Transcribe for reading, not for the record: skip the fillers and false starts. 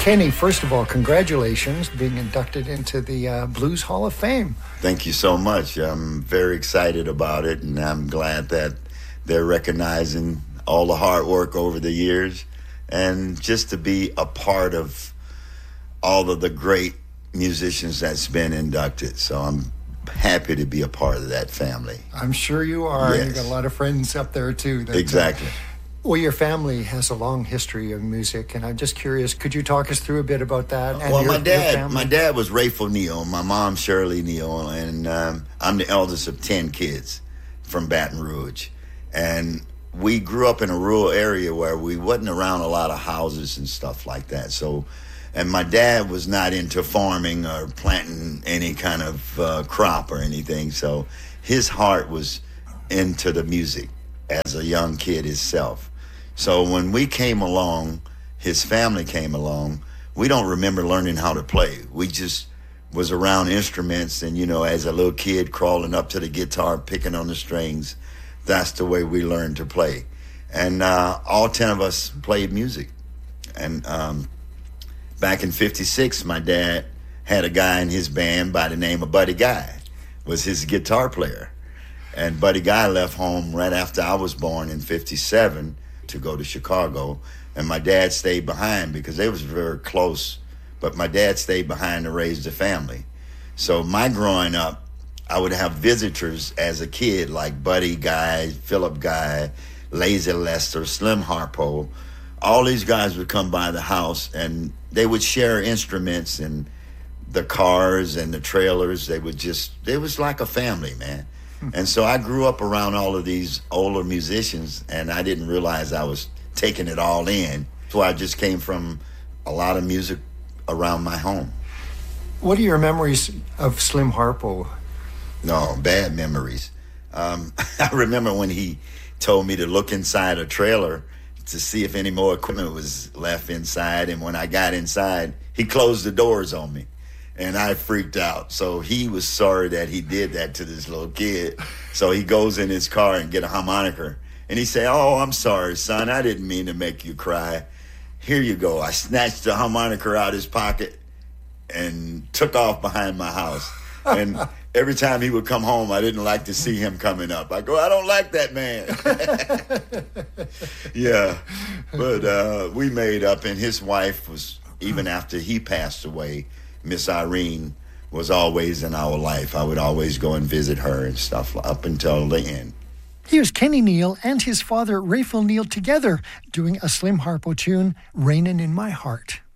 Kenny, first of all, congratulations being inducted into the Blues Hall of Fame. Thank you so much. I'm very excited about it, and I'm glad that they're recognizing all the hard work over the years, and just to be a part of all of the great musicians that's been inducted. So I'm happy to be a part of that family. I'm sure you are. Yes. You've got a lot of friends up there, too. Exactly. Well, your family has a long history of music, and I'm just curious, could you talk us through a bit about that? And Well, your my family? dad was Rayful Neal, my mom Shirley Neal, and I'm the eldest of 10 kids from Baton Rouge. And we grew up in a rural area where we wasn't around a lot of houses and stuff like that. So, and my dad was not into farming or planting any kind of crop or anything. So his heart was into the music as a young kid himself. So when we came along, his family came along, we don't remember learning how to play. We just was around instruments and, you know, as a little kid crawling up to the guitar, picking on the strings. That's the way we learned to play. And all 10 of us played music. And back in 56, my dad had a guy in his band by the name of Buddy Guy, was his guitar player. And Buddy Guy left home right after I was born in 57 to go to Chicago. And my dad stayed behind because they was very close. But my dad stayed behind to raise the family. So my growing up, I would have visitors as a kid like Buddy Guy, Philip Guy, Lazy Lester, Slim Harpo. All these guys would come by the house and they would share instruments and the cars and the trailers. It was like a family, man. And so I grew up around all of these older musicians, and I didn't realize I was taking it all in. So I just came from a lot of music around my home. What are your memories of Slim Harpo? No, bad memories. I remember when he told me to look inside a trailer to see if any more equipment was left inside, and when I got inside, he closed the doors on me. And I freaked out. So he was sorry that he did that to this little kid. So he goes in his car and get a harmonica. And he said, "Oh, I'm sorry, son. I didn't mean to make you cry. Here you go." I snatched the harmonica out of his pocket and took off behind my house. And every time he would come home, I didn't like to see him coming up. I go, "I don't like that man." Yeah. But we made up, and his wife was, even after he passed away, Miss Irene was always in our life. I would always go and visit her and stuff up until the end. Here's Kenny Neal and his father, Rayful Neal, together doing a Slim Harpo tune, "Rainin' in My Heart."